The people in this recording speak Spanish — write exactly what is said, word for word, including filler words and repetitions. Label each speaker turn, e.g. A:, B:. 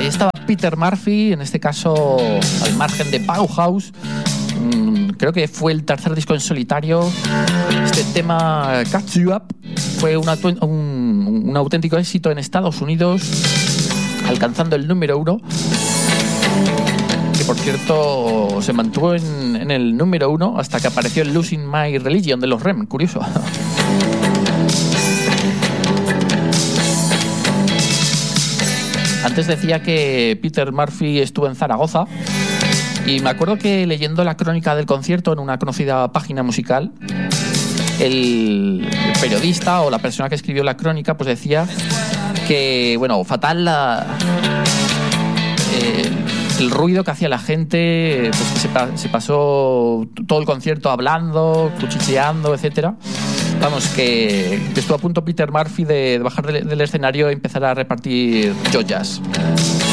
A: ahí estaba Peter Murphy, en este caso al margen de Bauhaus. Mm, creo que fue el tercer disco en solitario. Este tema, Catch You Up, fue un, un, un auténtico éxito en Estados Unidos, alcanzando el número uno. Que por cierto se mantuvo en, en el número uno hasta que apareció el Losing My Religion de los R E M. Curioso. Antes decía que Peter Murphy estuvo en Zaragoza y me acuerdo que leyendo la crónica del concierto en una conocida página musical, el periodista o la persona que escribió la crónica pues decía que, bueno, fatal la, eh, el ruido que hacía la gente, pues que se, pa- se pasó todo el concierto hablando, cuchicheando, etcétera. Vamos, que, que estuvo a punto Peter Murphy de, de bajar del, del escenario y empezar a repartir joyas.